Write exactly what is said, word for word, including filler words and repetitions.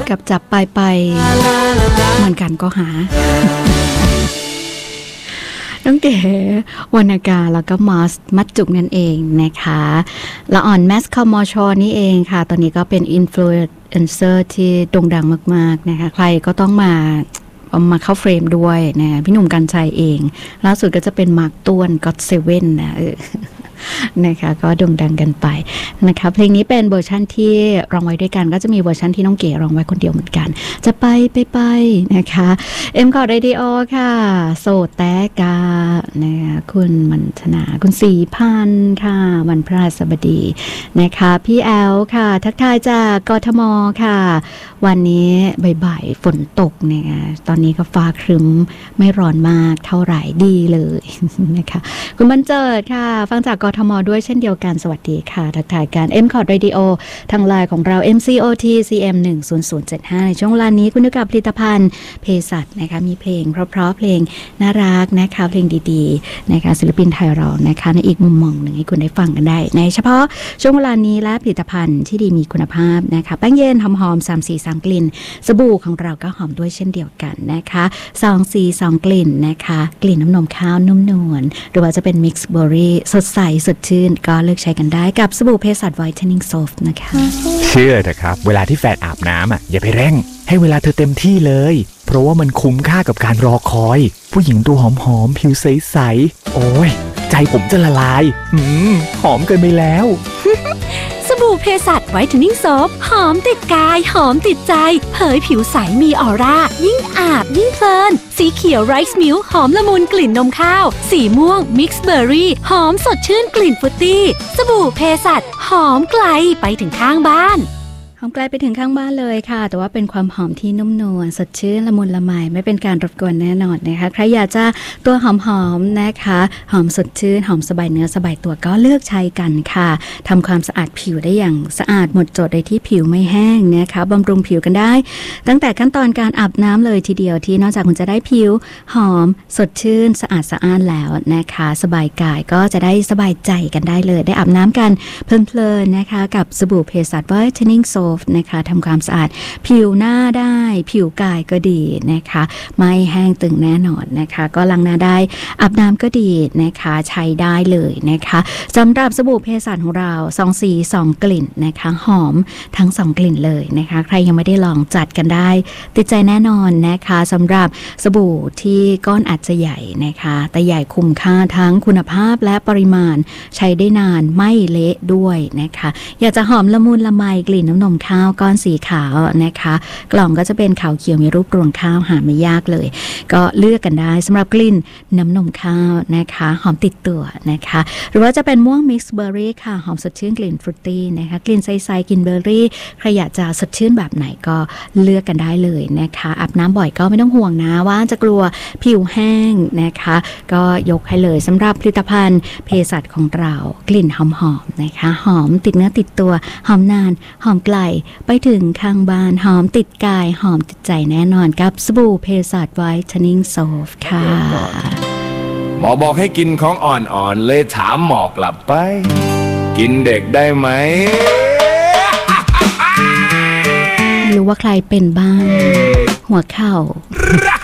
กับจับไปไปเหมือนกันก็หาน้องเก๋วรรณกาแล้วก็มอสมัดจุกนั่นเองนะคะละอ่อนแมสคอมมอชอนี่เองค่ะตอนนี้ก็เป็นอินฟลูเอนเซอร์ที่โด่งดังมากๆนะคะใครก็ต้องมามาเข้าเฟรมด้วยนะพี่หนุ่มกรรชัยเองล่าสุดก็จะเป็นมาร์คต้วนก็อตเซเว่นนะเออนะคะก็โด่งดังกันไปนะคะเพลงนี้เป็นเวอร์ชันที่ร้องไว้ด้วยกันก็จะมีเวอร์ชันที่น้องเก๋ร้องไว้คนเดียวเหมือนกันจะไปไปไปนะคะเอ็มคอร์ดเรดิโอค่ะโสดแตกานะคะคุณมันธนาคุณสีพันธ์ค่ะวันพฤหัสบดีนะคะพี่แอลค่ะทักทายจากกทมค่ะวันนี้บ่ายๆฝนตกนะคะตอนนี้ก็ฟ้าครึ้มไม่ร้อนมากเท่าไหร่ดีเลยนะคะคุณบรรเจิดค่ะฟังจากกทมด้วยเช่นเดียวกันสวัสดีค่ะทักทายกัน เอ็ม คอร์ด Radio ทางไลน์ของเรา เอ็ม ซี โอ ที ซี เอ็ม หนึ่ง ศูนย์ ศูนย์ เจ็ด ห้า ในช่วงเวลานี้คุณอยู่กับผลิตภัณฑ์เภสัชนะคะมีเพลงเพราะๆเพลงน่ารักนะคะเพลงดีๆนะคะศิลปินไทยเรานะคะในอีกมุมมองหนึ่งให้คุณได้ฟังกันได้ในเฉพาะช่วงเวลานี้และผลิตภัณฑ์ที่ดีมีคุณภาพนะคะแป้งเย็นหอมๆสาม สีสามกลิ่นสบู่ของเราก็หอมด้วยเช่นเดียวกันนะคะสองสีสองกลิ่นนะคะกลิ่นน้ำนมข้าวนุ่มนวลหรือว่าจะเป็นมิกซ์เบอร์รี่สดใสสดชื่นก็เลือกใช้กันได้กับสบู่เภสัชไวท์เทนนิ่งโซฟต์นะคะเชื่อเถอะครับเวลาที่แฟนอาบน้ำอ่ะอย่าไปเร่งให้เวลาเธอเต็มที่เลยเพราะว่ามันคุ้มค่ากับการรอคอยผู้หญิงตัวหอมๆผิวใสๆโอ้ยใจผมจะละลายอืมหอมเกินไปแล้วสบู่เภสัชไวท์เทนนิ่งโซฟหอมติดกายหอมติดใจเผยผิวใสมีออร่ายิ่งอาบยิ่งเพลินสีเขียวไรซ์มิลค์หอมละมุนกลิ่นนมข้าวสีม่วงมิกซ์เบอร์รี่หอมสดชื่นกลิ่นฟรุตตี้สบู่เภสัชหอมไกลไปถึงข้างบ้านหอมไกลไปถึงข้างบ้านเลยค่ะแต่ว่าเป็นความหอมที่นุ่มนวลสดชื่นละมุนละไมไม่เป็นการรบกวนแน่นอนนะคะใครอยากจะตัวหอมๆนะคะหอมสดชื่นหอมสบายเนื้อสบายตัวก็เลือกใช้กันค่ะทำความสะอาดผิวได้อย่างสะอาดหมดจดโดยที่ผิวไม่แห้งนะคะบำรุงผิวกันได้ตั้งแต่ขั้นตอนการอาบน้ำเลยทีเดียวที่นอกจากคุณจะได้ผิวหอมสดชื่นสะอาดสะอ้านแล้วนะคะสบายกายก็จะได้สบายใจกันได้เลยได้อาบน้ำกันเพลินๆนะคะกับสบู่เภสัชไวท์เทนนิ่งโซนะคะทำความสะอาดผิวหน้าได้ผิวกายก็ดีนะคะไม่แห้งตึงแน่นอนนะคะก็ล้างหน้าได้อาบน้ำก็ดีนะคะใช้ได้เลยนะคะสำหรับสบู่เภสัชของเราสองสีสองกลิ่นนะคะหอมทั้งสองกลิ่นเลยนะคะใครยังไม่ได้ลองจัดกันได้ติดใจแน่นอนนะคะสำหรับสบู่ที่ก้อนอาจจะใหญ่นะคะแต่ใหญ่คุ้มค่าทั้งคุณภาพและปริมาณใช้ได้นานไม่เละด้วยนะคะอยากจะหอมละมุนละไมกลิ่นน้ำนมข้าวก้อนสีขาวนะคะกล่องก็จะเป็นขาวเขียวมีรูปรวงข้าวหาไม่ยากเลยก็เลือกกันได้สำหรับกลิ่นน้ำนมข้าวนะคะหอมติดตัวนะคะหรือว่าจะเป็นม่วงมิกซ์เบอร์รี่ค่ะหอมสดชื่นกลิ่นฟรุตตี้นะคะกลิ่นใสๆกลิ่นเบอร์รี่ใครอยากจะสดชื่นแบบไหนก็เลือกกันได้เลยนะคะอาบน้ำบ่อยก็ไม่ต้องห่วงนะว่าจะกลัวผิวแห้งนะคะก็ยกให้เลยสำหรับผลิตภัณฑ์เภสัชของเรากลิ่นหอมๆนะคะหอมติดเนื้อติดตัวหอมนานหอมไกลไปถึงข้างบ้านหอมติดกายหอมติดใจแน่นอนกับสบู่เภสัชไวท์เทนนิ่งโซฟค่ะหมอบอกให้กินของอ่อนๆเลยถามหมอกลับไปกินเด็กได้ไหมไม่รู้ว่าใครเป็นบ้างหัวเข่า